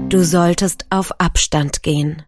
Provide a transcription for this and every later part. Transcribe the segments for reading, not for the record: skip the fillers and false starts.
Du solltest auf Abstand gehen.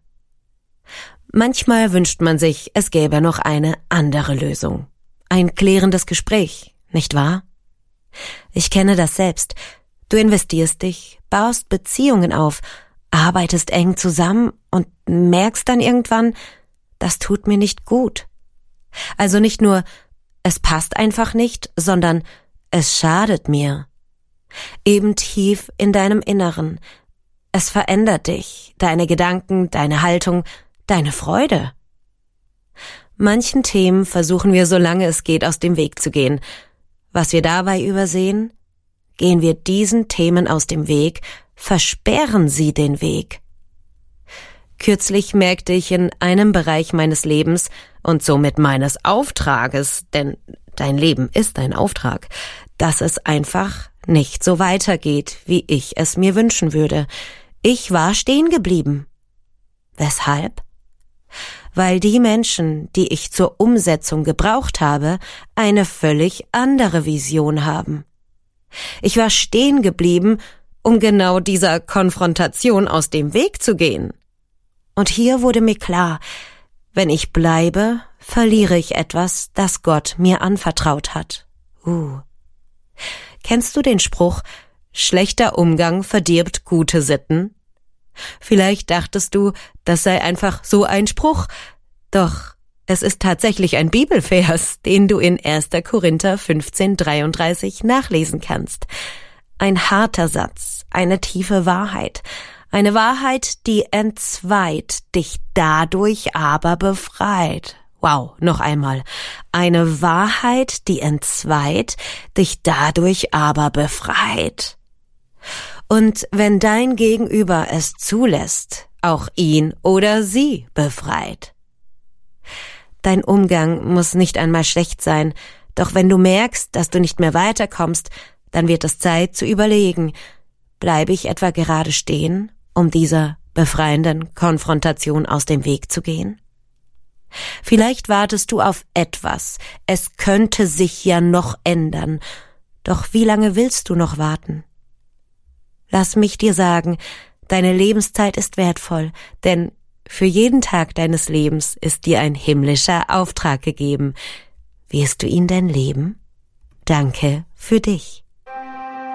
Manchmal wünscht man sich, es gäbe noch eine andere Lösung. Ein klärendes Gespräch, nicht wahr? Ich kenne das selbst. Du investierst dich, baust Beziehungen auf, arbeitest eng zusammen und merkst dann irgendwann, das tut mir nicht gut. Also nicht nur, es passt einfach nicht, sondern es schadet mir. Eben tief in deinem Inneren. Es verändert dich, deine Gedanken, deine Haltung, deine Freude. Manchen Themen versuchen wir, solange es geht, aus dem Weg zu gehen. Was wir dabei übersehen? Gehen wir diesen Themen aus dem Weg, versperren sie den Weg. Kürzlich merkte ich in einem Bereich meines Lebens und somit meines Auftrages, denn dein Leben ist ein Auftrag, dass es einfach nicht so weitergeht, wie ich es mir wünschen würde. Ich war stehen geblieben. Weshalb? Weil die Menschen, die ich zur Umsetzung gebraucht habe, eine völlig andere Vision haben. Ich war stehen geblieben, um genau dieser Konfrontation aus dem Weg zu gehen. Und hier wurde mir klar, wenn ich bleibe, verliere ich etwas, das Gott mir anvertraut hat. Kennst du den Spruch, schlechter Umgang verdirbt gute Sitten? Vielleicht dachtest du, das sei einfach so ein Spruch, doch es ist tatsächlich ein Bibelvers, den du in 1. Korinther 15,33 nachlesen kannst. Ein harter Satz, eine tiefe Wahrheit, eine Wahrheit, die entzweit, dich dadurch aber befreit. Wow, noch einmal. Eine Wahrheit, die entzweit, dich dadurch aber befreit. Und wenn dein Gegenüber es zulässt, auch ihn oder sie befreit. Dein Umgang muss nicht einmal schlecht sein, doch wenn du merkst, dass du nicht mehr weiterkommst, dann wird es Zeit zu überlegen, bleibe ich etwa gerade stehen, um dieser befreienden Konfrontation aus dem Weg zu gehen? Vielleicht wartest du auf etwas, es könnte sich ja noch ändern, doch wie lange willst du noch warten? Lass mich dir sagen, deine Lebenszeit ist wertvoll, denn für jeden Tag deines Lebens ist dir ein himmlischer Auftrag gegeben. Wirst du ihn denn leben? Danke für dich.